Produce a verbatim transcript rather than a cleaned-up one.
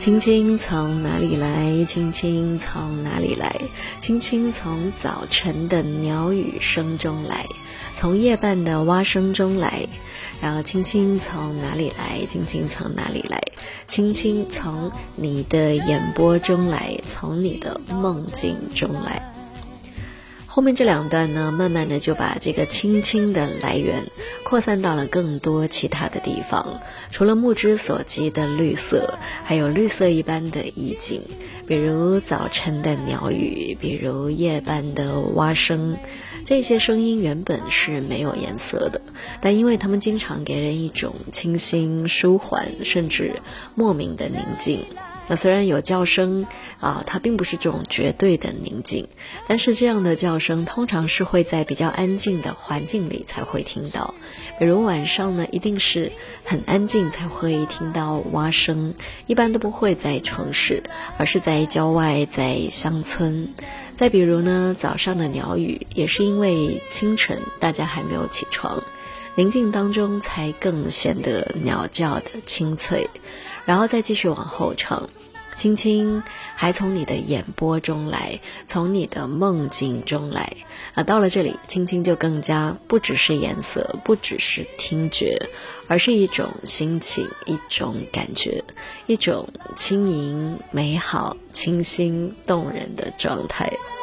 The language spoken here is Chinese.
青青从哪里来？青青从哪里来？青青从早晨的鸟语声中来，从夜半的蛙声中来。然后青青从哪里来？青青从哪里来？青青从你的眼波中来，从你的梦境中来。后面这两段呢，慢慢的就把这个青青的来源扩散到了更多其他的地方，除了目之所及的绿色，还有绿色一般的意境，比如早晨的鸟语，比如夜半的蛙声。这些声音原本是没有颜色的，但因为它们经常给人一种清新舒缓甚至莫名的宁静。那虽然有叫声啊，它并不是这种绝对的宁静，但是这样的叫声通常是会在比较安静的环境里才会听到。比如晚上呢，一定是很安静才会听到蛙声，一般都不会在城市，而是在郊外，在乡村。再比如呢，早上的鸟语也是因为清晨大家还没有起床，宁静当中才更显得鸟叫的清脆。然后再继续往后唱，青青还从你的眼波中来，从你的梦境中来。啊，到了这里，青青就更加不只是颜色，不只是听觉，而是一种心情，一种感觉，一种轻盈、美好、清新、动人的状态。